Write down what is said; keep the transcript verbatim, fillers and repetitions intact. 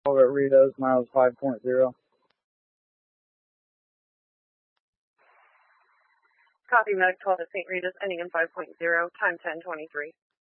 Over at Ritos, miles five point zero. Copy, Medic twelve at Saint Rita's, ending in five point zero, time ten twenty-three.